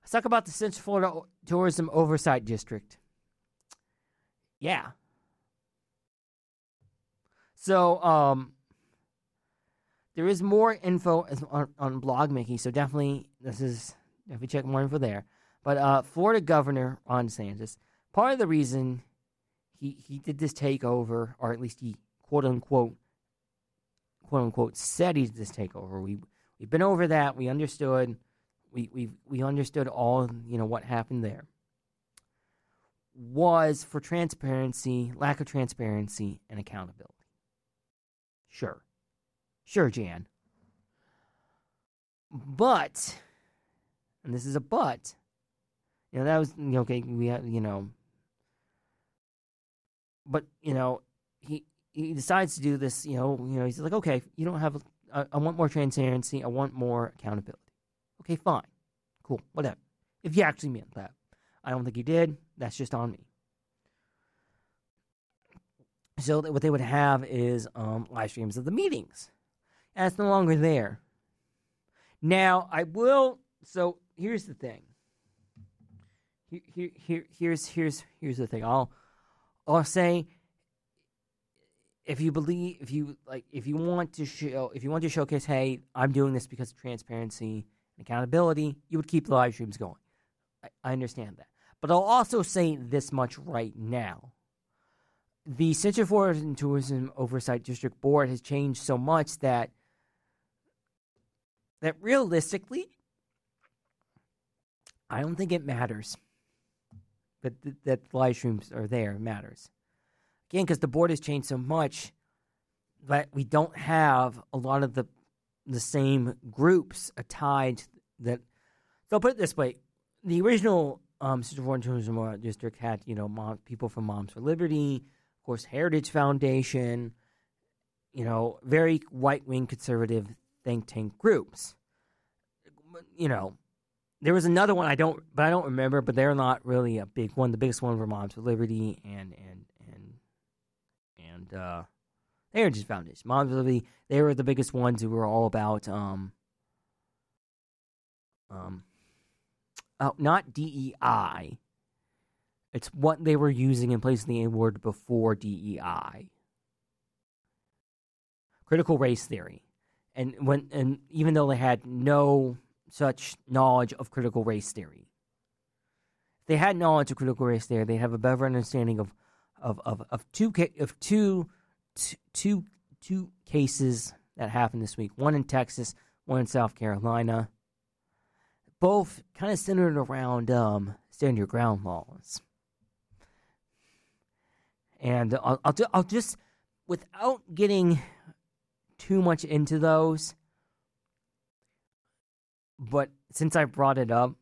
Let's talk about the Central Florida Tourism Oversight District. Yeah. So, there is more info on Blog Mickey, so definitely check more info there. But Florida Governor Ron DeSantis, part of the reason he did this takeover, or at least he quote unquote said he did this takeover. We've been over that. We understood. We understood all what happened there. Was for transparency, lack of transparency, and accountability. Sure, Jan. But, and this is a but, that was, okay, we had, but, he decides to do this, he's like, okay, you don't have, I want more transparency, I want more accountability. Okay, fine, cool, whatever. If you actually meant that. I don't think he did, that's just on me. So what they would have is live streams of the meetings. And it's no longer there. Now, so here's the thing. Here's the thing. I'll say, if you want to showcase, hey, I'm doing this because of transparency and accountability, you would keep the live streams going. I understand that. But I'll also say this much right now. The Central Florida Tourism Oversight District Board has changed so much that realistically, I don't think it matters that live streams are there. It matters. Again, because the board has changed so much that we don't have a lot of the same groups tied that. So I'll put it this way. The original Central Florida Tourism District had, people from Moms for Liberty, of course, Heritage Foundation, very right-wing conservative think tank groups. There was another one I don't remember, but they're not really a big one. The biggest one were Moms for Liberty and Heritage Foundation. Moms for Liberty, they were the biggest ones who were all about not DEI. It's what they were using in place of the word before DEI. Critical race theory. And even though they had no such knowledge of critical race theory, if they had knowledge of critical race theory, they have a better understanding of two cases that happened this week. One in Texas, one in South Carolina. Both kind of centered around stand your ground laws. And I'll just, without getting too much into those, but since I brought it up,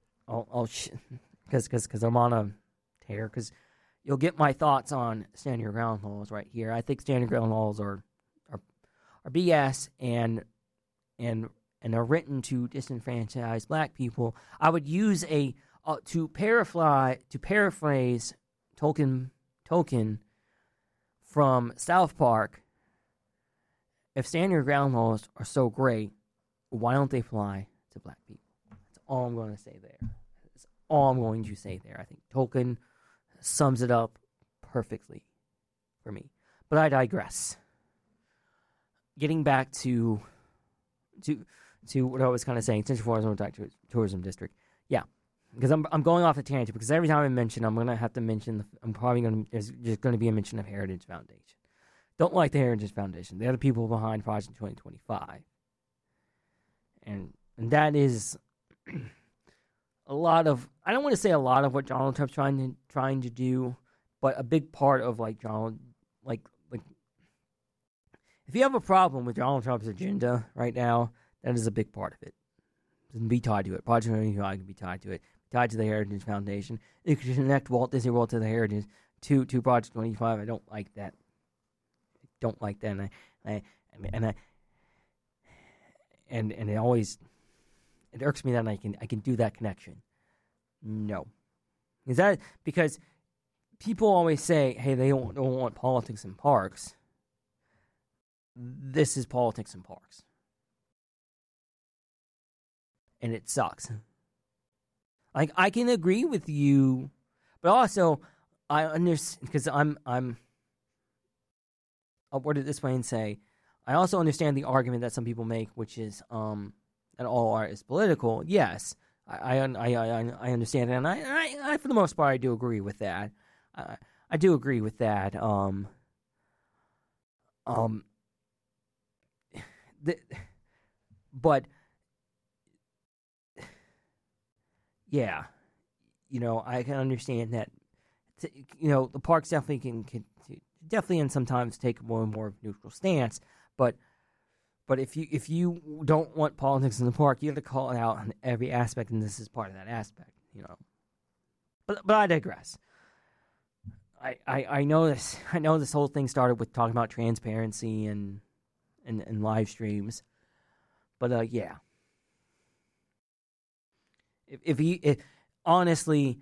because I'm on a tear, because you'll get my thoughts on stand your ground laws right here. I think stand your ground laws are BS and are written to disenfranchise black people. I would use to paraphrase Tolkien from South Park. If stand your ground laws are so great, why don't they apply to black people? That's all I'm going to say there. That's all I'm going to say there. I think Tolkien sums it up perfectly for me. But I digress. Getting back to what I was kind of saying, Central Florida Tourism District. Yeah, because I'm going off a tangent, because every time I mention, I'm going to have to mention, there's just going to be a mention of Heritage Foundation. Don't like the Heritage Foundation. They're the people behind Project 2025. And that is a lot of, I don't want to say a lot of what Donald Trump's trying to do, but a big part of Donald, if you have a problem with Donald Trump's agenda right now, that is a big part of it. It can be tied to it. Project 2025 can be tied to it. Tied to the Heritage Foundation. It can connect Walt Disney World to the Heritage to Project 25. I don't like that. And it always, it irks me that I can do that connection. No. Is that because people always say, hey, they don't want politics in parks. This is politics in parks. And it sucks. Like, I can agree with you, but also I understand, because I'll word it this way and say, I also understand the argument that some people make, which is that all art is political. Yes, I understand it, and I for the most part I do agree with that. I do agree with that. But yeah, I can understand that. The parks definitely can definitely and sometimes take a more neutral stance, but if you don't want politics in the park, you have to call it out on every aspect, and this is part of that aspect. But I digress. I know this. I know this whole thing started with talking about transparency and live streams, but yeah. If honestly,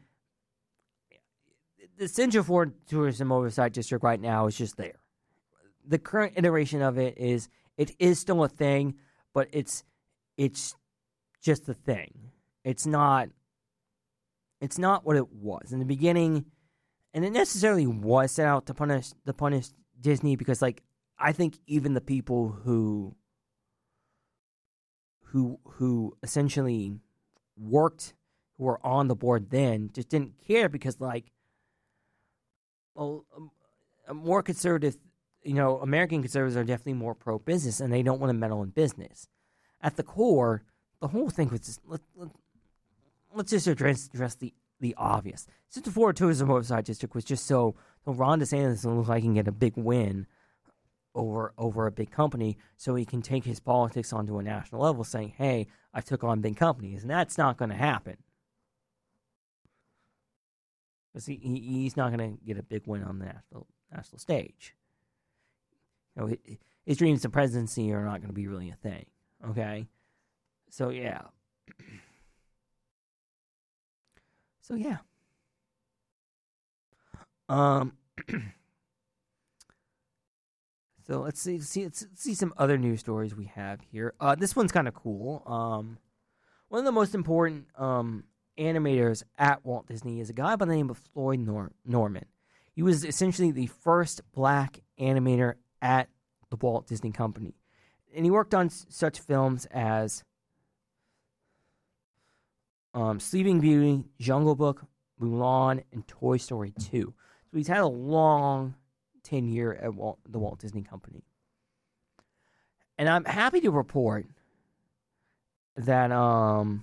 the Central Florida Tourism Oversight District right now is just there. The current iteration of it is still a thing, but it's just a thing. It's not what it was in the beginning, and it necessarily was set out to punish Disney, because I think even the people who essentially who were on the board then just didn't care, because a more conservative, American conservatives are definitely more pro-business, and they don't want to meddle in business. At the core, the whole thing was just, let's just address the obvious. Central Florida Tourism Oversight District was just so Ron DeSantis will look like he can get a big win over a big company, so he can take his politics onto a national level, saying, hey, I took on big companies, and that's not going to happen. Because he's not going to get a big win on the national stage. His dreams of presidency are not going to be really a thing. Okay? So, yeah. So let's see some other news stories we have here. This one's kind of cool. One of the most important animators at Walt Disney is a guy by the name of Floyd Norman. He was essentially the first black animator at the Walt Disney Company, and he worked on such films as Sleeping Beauty, Jungle Book, Mulan, and Toy Story 2. So he's had a long tenure at the Walt Disney Company. And I'm happy to report that and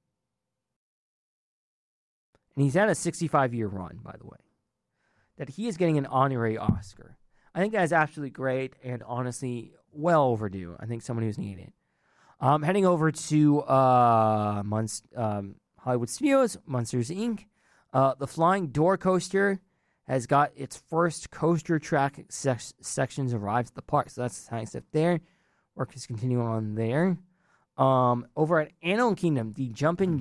he's had a 65-year run, by the way, that he is getting an honorary Oscar. I think that is absolutely great and honestly well overdue. I think someone who's needed. Heading over to Hollywood Studios, Monsters, Inc., the Flying Door Coaster has got its first coaster track sections arrived at the park. So that's exciting stuff there. Work is continuing on there. Over at Animal Kingdom, the Jumping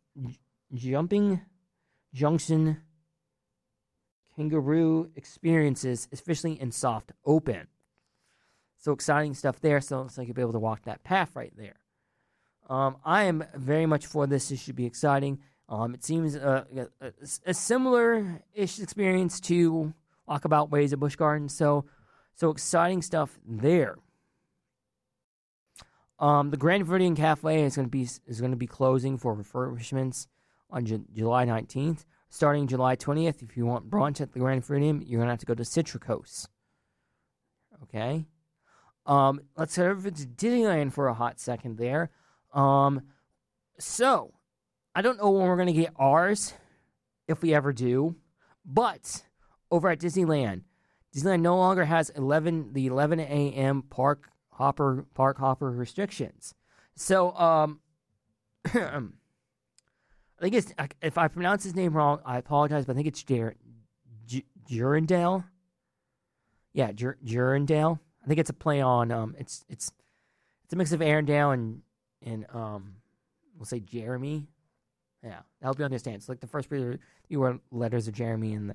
Junction Kangaroo Experiences is officially in soft open. So exciting stuff there. So it's like you'll be able to walk that path right there. I am very much for this. This should be exciting. It seems a similar-ish experience to Walkabout Ways at Busch Gardens. So exciting stuff there. The Grand Floridian Cafe is going to be closing for refurbishments on July 19th. Starting July 20th, if you want brunch at the Grand Floridian, you're going to have to go to Citricos. Okay? Let's head over to Disneyland for a hot second there. So, I don't know when we're going to get ours, if we ever do, but over at Disneyland no longer has the 11 a.m. park hopper restrictions. So, I think it's, if I pronounce his name wrong, I apologize, but I think it's Jurendale. Yeah, Jurendale. I think it's a play on it's a mix of Arendelle and we'll say Jeremy. Yeah, I hope you understand. It's like the first few letters of Jeremy and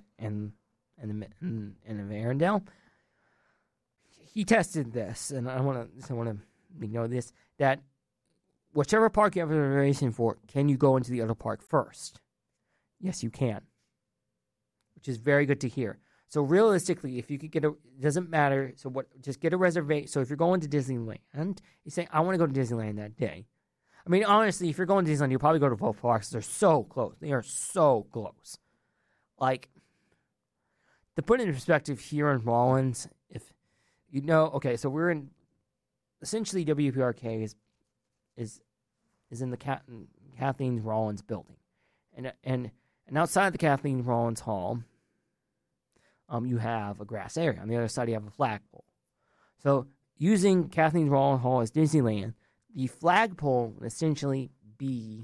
of Arendelle. He tested this, and I want to know this, that whichever park you have a reservation for, can you go into the other park first? Yes, you can, which is very good to hear. So realistically, if you could get it doesn't matter. So just get a reservation. So if you're going to Disneyland, you say, I want to go to Disneyland that day. I mean, honestly, if you're going to Disneyland, you'll probably go to both parks. They're so close. They are so close. Like, to put it in perspective here in Rollins, if you know, okay, so we're in, essentially WPRK is in the Kathleen Rollins building. And outside the Kathleen Rollins Hall, you have a grass area. On the other side, you have a flagpole. So, using Kathleen Rollins Hall as Disneyland, the flagpole would essentially be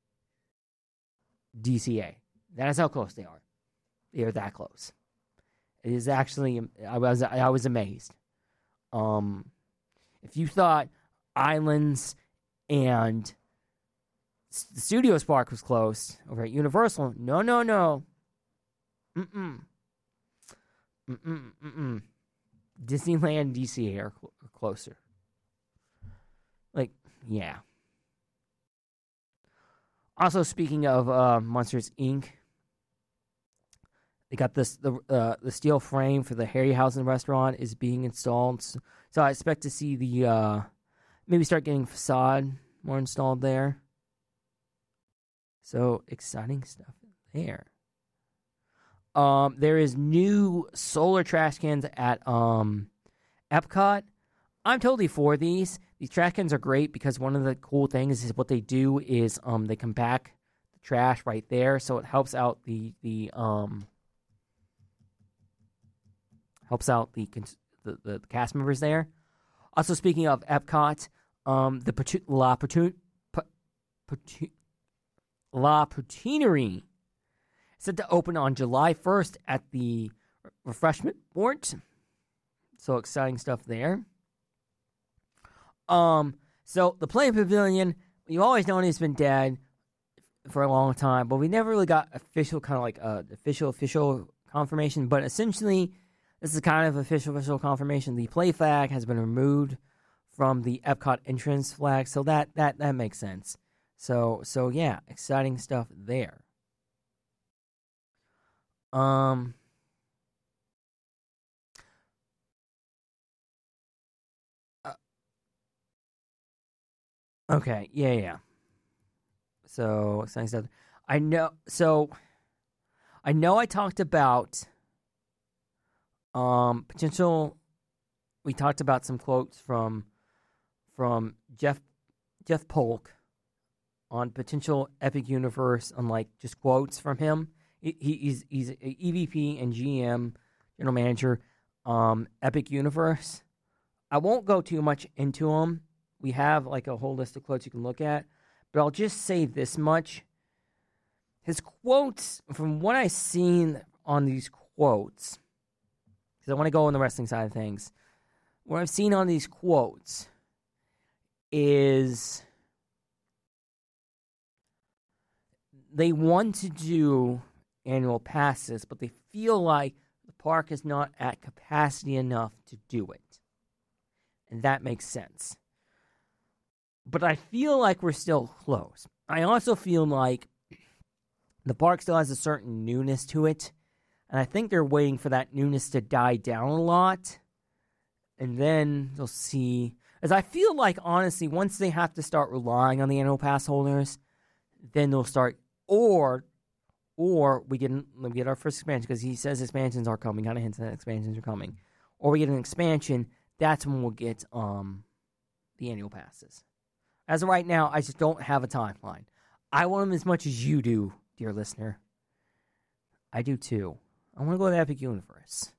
DCA. That is how close they are. They are that close. It is actually, I was amazed. If you thought Islands and the Studios Park was close over at Universal, no. Disneyland and DCA are closer. Like, yeah. Also, speaking of Monsters Inc., they got the steel frame for the Harryhausen restaurant is being installed. So I expect to see the maybe start getting facade more installed there. So exciting stuff there. There is new solar trash cans at Epcot. I'm totally for these. These trash cans are great because one of the cool things is what they do is they compact the trash right there, so it helps out the cast members there. Also, speaking of Epcot, the La Poutineerie is set to open on July 1st at the refreshment board. So exciting stuff there. So the Play Pavilion, we've always known it's been dead for a long time, but we never really got official official confirmation. But essentially, this is kind of official confirmation. The Play flag has been removed from the Epcot entrance flag, so that makes sense. So yeah, exciting stuff there. Okay, yeah. So exciting stuff. I know I talked about potential. We talked about some quotes from Jeff Polk on potential Epic Universe, on like just quotes from him. He's an EVP and GM, general manager, Epic Universe. I won't go too much into him. We have like a whole list of quotes you can look at, but I'll just say this much. His quotes, from what I've seen on these quotes, because I want to go on the wrestling side of things, what I've seen on these quotes is they want to do annual passes, but they feel like the park is not at capacity enough to do it. And that makes sense. But I feel like we're still close. I also feel like the park still has a certain newness to it. And I think they're waiting for that newness to die down a lot. And then they'll see. As I feel like, honestly, once they have to start relying on the annual pass holders, then they'll start. Or we get our first expansion, because he says expansions are coming. Kind of hints that expansions are coming. Or we get an expansion. That's when we'll get the annual passes. As of right now, I just don't have a timeline. I want them as much as you do, dear listener. I do too. I want to go to Epic Universe.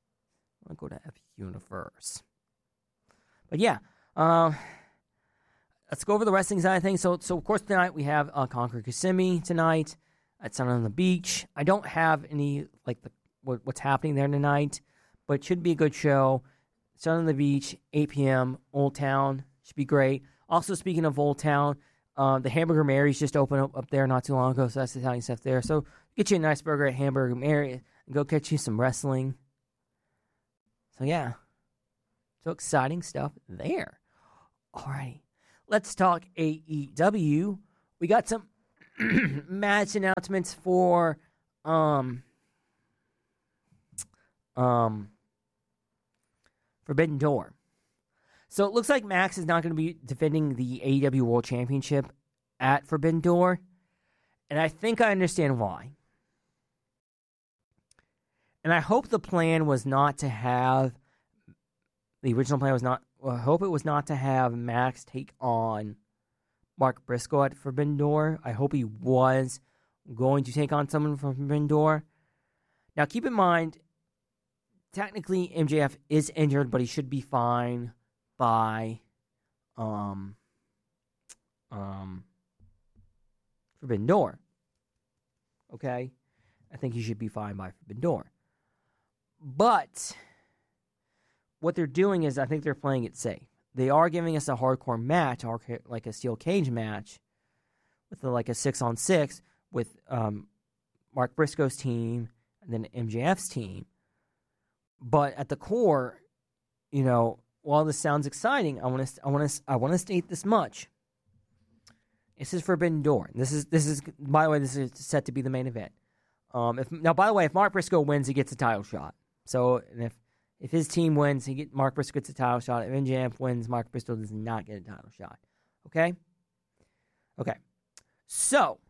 But yeah, let's go over the wrestling side of things. So of course tonight we have Conquer Kissimmee tonight at Sun on the Beach. I don't have any what's happening there tonight, but it should be a good show. Sun on the Beach, 8 p.m. Old Town should be great. Also, speaking of Old Town, the Hamburger Mary's just opened up there not too long ago, so that's Italian stuff there. So get you a nice burger at Hamburger Mary and go catch you some wrestling. So yeah, so exciting stuff there. Alrighty, let's talk AEW. We got some match announcements for Forbidden Door. So it looks like Max is not going to be defending the AEW World Championship at Forbidden Door, and I think I understand why. And I hope the plan was not to have the original plan was not. Well, I hope it was not to have Max take on Mark Briscoe at Forbidden Door. I hope he was going to take on someone from Forbidden Door. Now, keep in mind, technically MJF is injured, but he should be fine by Forbidden Door. Okay? I think he should be fine by Forbidden Door. But what they're doing is I think they're playing it safe. They are giving us a hardcore match, like a steel cage match, with like a 6-on-6 with Mark Briscoe's team and then MJF's team. But at the core, you know, while this sounds exciting, I want to state this much. This is Forbidden Door. This is by the way, this is set to be the main event. By the way, if Mark Briscoe wins, he gets a title shot. So if his team wins, Mark Briscoe gets a title shot. If MJF wins, Mark Briscoe does not get a title shot. Okay? Okay. So,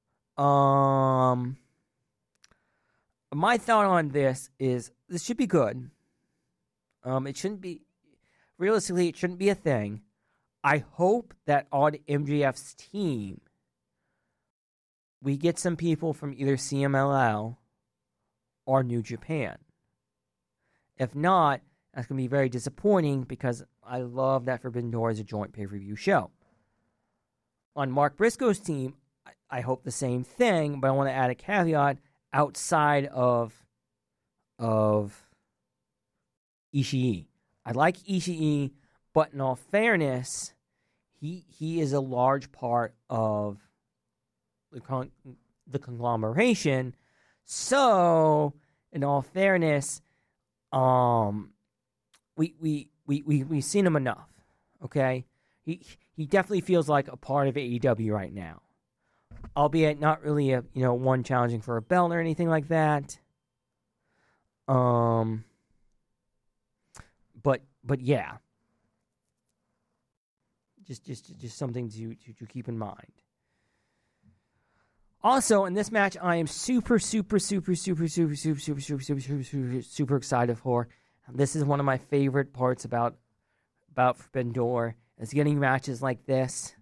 my thought on this is this should be good. It shouldn't be, realistically, it shouldn't be a thing. I hope that on MJF's team, we get some people from either CMLL or New Japan. If not, that's going to be very disappointing because I love that Forbidden Door is a joint pay-per-view show. On Mark Briscoe's team, I hope the same thing, but I want to add a caveat outside of Ishii. I like Ishii, but in all fairness, he is a large part of the conglomeration. So, in all fairness, we've seen him enough. Okay, he definitely feels like a part of AEW right now, albeit not really a one challenging for a belt or anything like that. But yeah, just something to keep in mind. Also, in this match, I am super excited for. This is one of my favorite parts about Forbidden Door, is getting matches like this.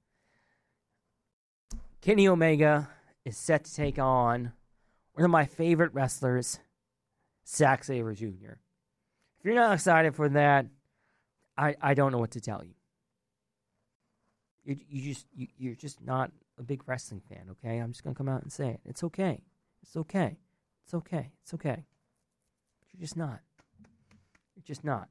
Kenny Omega is set to take on one of my favorite wrestlers, Zack Sabre Jr. If you're not excited for that, I don't know what to tell you. You're just not a big wrestling fan, okay? I'm just gonna come out and say it. It's okay. It's okay. It's okay. It's okay. But you're just not. You're just not.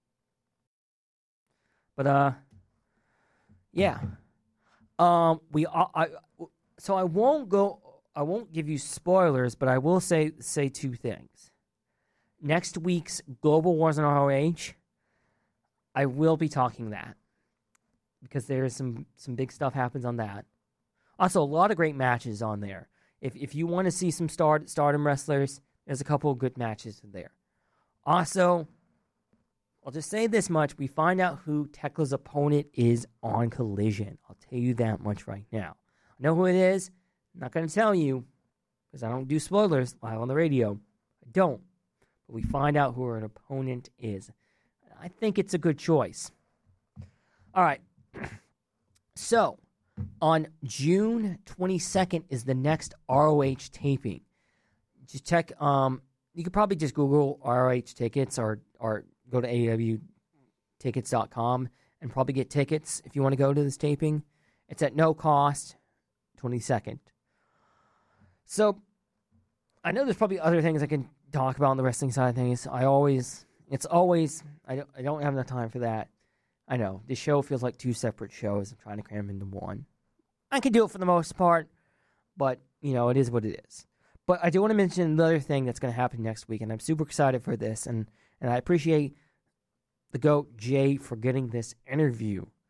But yeah. So I won't give you spoilers, but I will say two things. Next week's Global Wars on ROH, I will be talking that, because there's some big stuff happens on that. Also, a lot of great matches on there. If you want to see some stardom wrestlers, there's a couple of good matches there. Also, I'll just say this much. We find out who Tekla's opponent is on Collision. I'll tell you that much right now. I know who it is. I'm not going to tell you, because I don't do spoilers live on the radio. I don't. But we find out who her opponent is. I think it's a good choice. All right. So, on June 22nd is the next ROH taping. Just check, you could probably just Google ROH tickets or go to AEWtickets.com and probably get tickets if you want to go to this taping. It's at no cost, 22nd. So, I know there's probably other things I can talk about on the wrestling side of things. I don't have enough time for that. I know, this show feels like two separate shows. I'm trying to cram into one. I can do it for the most part, but, it is what it is. But I do want to mention another thing that's going to happen next week, and I'm super excited for this, and I appreciate the GOAT, Jay, for getting this interview.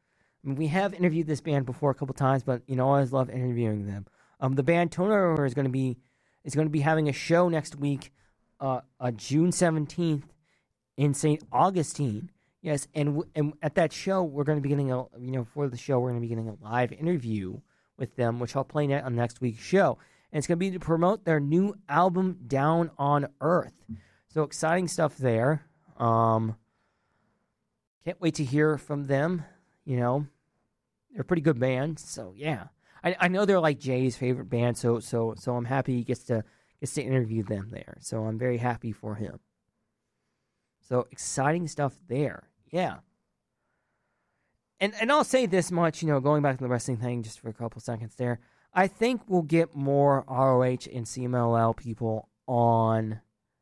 I mean, we have interviewed this band before a couple times, but I always love interviewing them. The band Toner is going to be having a show next week, June 17th in St. Augustine. Yes, and at that show we're going to be getting for the show we're going to be getting a live interview with them, which I'll play on next week's show. And it's going to be to promote their new album, Down on Earth. So exciting stuff there. Can't wait to hear from them. They're a pretty good band. So yeah, I know they're like Jay's favorite band. So I'm happy he gets to interview them there. So I'm very happy for him. So exciting stuff there. Yeah. And I'll say this much, going back to the wrestling thing just for a couple seconds there. I think we'll get more ROH and CMLL people on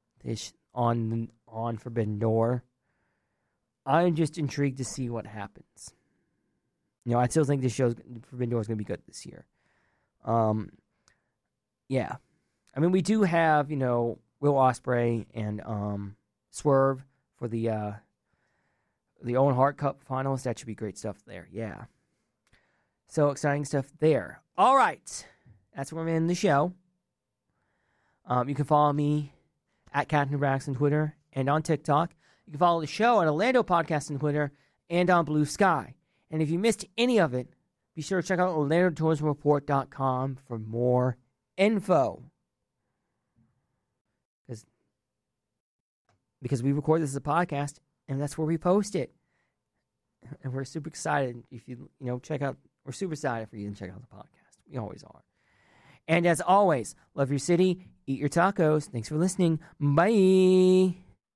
Forbidden Door. I'm just intrigued to see what happens. I still think this Forbidden Door is going to be good this year. Yeah. I mean, we do have, Will Ospreay and Swerve for the Owen Hart Cup finals. That should be great stuff there. Yeah. So exciting stuff there. All right. That's where we're in the show. You can follow me at Captain Brax on Twitter and on TikTok. You can follow the show at Orlando Podcast on Twitter and on Blue Sky. And if you missed any of it, be sure to check out OrlandoTourismReport.com for more info. Because we record this as a podcast, and that's where we post it. And we're super excited if you check out. We're super excited for you to check out the podcast. We always are. And as always, love your city, eat your tacos. Thanks for listening. Bye.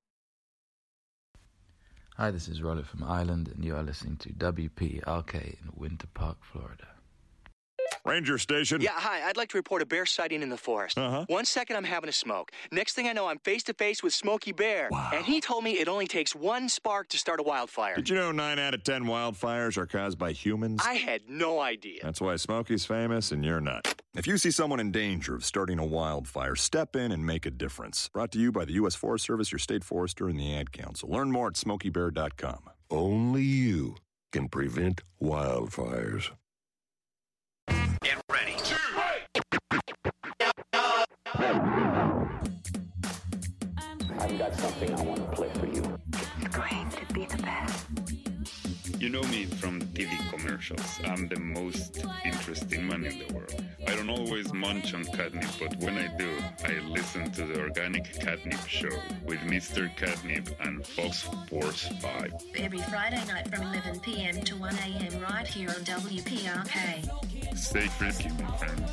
Hi, this is Rollo from Ireland, and you are listening to WPRK in Winter Park, Florida. Ranger Station. Yeah, hi. I'd like to report a bear sighting in the forest. 1 second, I'm having a smoke. Next thing I know, I'm face-to-face with Smokey Bear. Wow. And he told me it only takes one spark to start a wildfire. Did you know 9 out of 10 wildfires are caused by humans? I had no idea. That's why Smokey's famous and you're not. If you see someone in danger of starting a wildfire, step in and make a difference. Brought to you by the U.S. Forest Service, your state forester, and the Ad Council. Learn more at SmokeyBear.com. Only you can prevent wildfires. Get ready. I've got something I want to play for you. It's going to be the best. You know me from TV commercials. I'm the most interesting man in the world. I don't always munch on catnip, but when I do, I listen to the Organic Catnip Show with Mr. Catnip and Fox Force 5. Every Friday night from 11 p.m. to 1 a.m. right here on WPRK. Stay frisky, my friends.